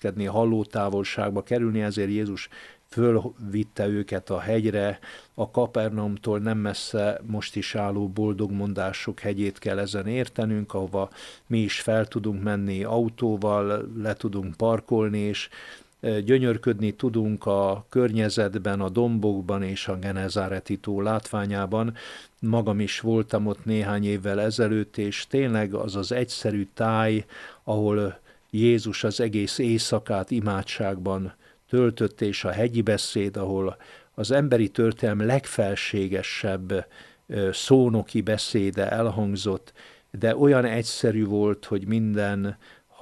elhelyezkedni, hallótávolságba kerülni, ezért Jézus fölvitte őket a hegyre, a Kapernaumtól nem messze most is álló Boldogmondások hegyét kell ezen értenünk, ahova mi is fel tudunk menni autóval, le tudunk parkolni, és gyönyörködni tudunk a környezetben, a dombokban és a Genezáreti tó látványában. Magam is voltam ott néhány évvel ezelőtt, és tényleg az az egyszerű táj, ahol Jézus az egész éjszakát imádságban töltött, és a hegyi beszéd, ahol az emberi történelem legfelségesebb szónoki beszéde elhangzott, de olyan egyszerű volt, hogy minden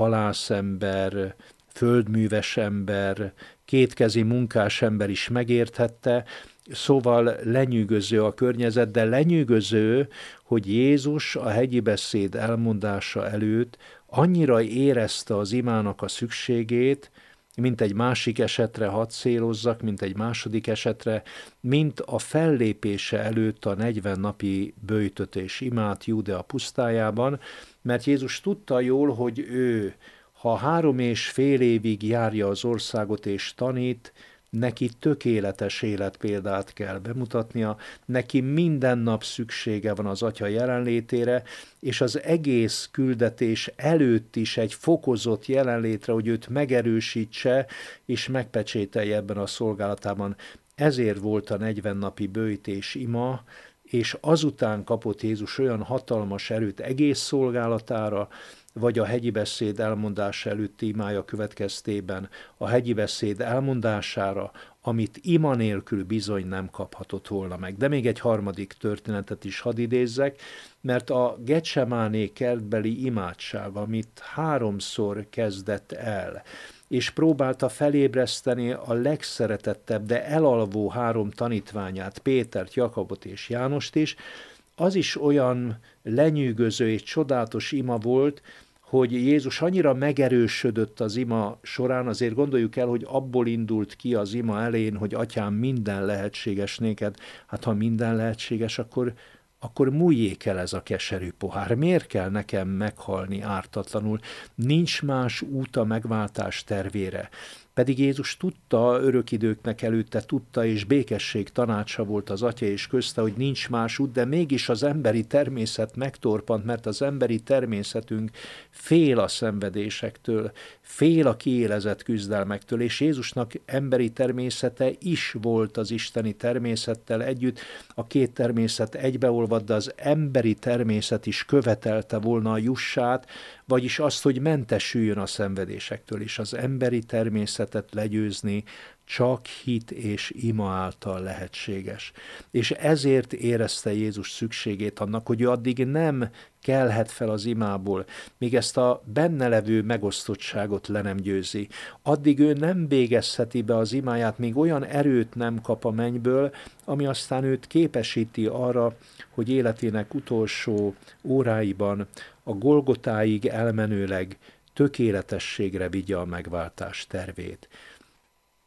halászember, földműves ember, kétkezi munkás ember is megérthette, szóval lenyűgöző a környezet, de lenyűgöző, hogy Jézus a hegyi beszéd elmondása előtt annyira érezte az imának a szükségét, mint egy másik esetre hadd célozzak, mint egy második esetre, mint a fellépése előtt a 40 napi böjtötés imát Júdea pusztájában, mert Jézus tudta jól, hogy ő, ha 3,5 évig járja az országot és tanít, neki tökéletes életpéldát kell bemutatnia, neki minden nap szüksége van az Atya jelenlétére, és az egész küldetés előtt is egy fokozott jelenlétre, hogy őt megerősítse és megpecsételje ebben a szolgálatában. Ezért volt a 40 napi böjtés ima, és azután kapott Jézus olyan hatalmas erőt egész szolgálatára, vagy a hegyi beszéd elmondása előtti imája következtében a hegyi beszéd elmondására, amit ima nélkül bizony nem kaphatott volna meg. De még egy harmadik történetet is hadd idézzek, mert a Getsemáné kertbeli imádság, amit 3-szor kezdett el, és próbálta felébreszteni a legszeretettebb, de elalvó 3 tanítványát, Pétert, Jakabot és Jánost is, az is olyan lenyűgöző és csodálatos ima volt, hogy Jézus annyira megerősödött az ima során, azért gondoljuk el, hogy abból indult ki az ima elején, hogy Atyám, minden lehetséges néked. Hát ha minden lehetséges, akkor múljék el ez a keserű pohár. Miért kell nekem meghalni ártatlanul? Nincs más út a megváltás tervére. Pedig Jézus tudta, örökidőknek előtte tudta, és békesség tanácsa volt az Atya és közte, hogy nincs más út, de mégis az emberi természet megtorpant, mert az emberi természetünk fél a szenvedésektől, fél a kiélezett küzdelmektől, és Jézusnak emberi természete is volt az isteni természettel együtt. A 2 természet egybeolvad, de az emberi természet is követelte volna a jussát, vagyis azt, hogy mentesüljön a szenvedésektől, és az emberi természetet legyőzni csak hit és ima által lehetséges. És ezért érezte Jézus szükségét annak, hogy ő addig nem kelhet fel az imából, míg ezt a benne levő megosztottságot le nem győzi. Addig ő nem végezheti be az imáját, még olyan erőt nem kap a mennyből, ami aztán őt képesíti arra, hogy életének utolsó óráiban a Golgotáig elmenőleg tökéletességre vigye a megváltás tervét.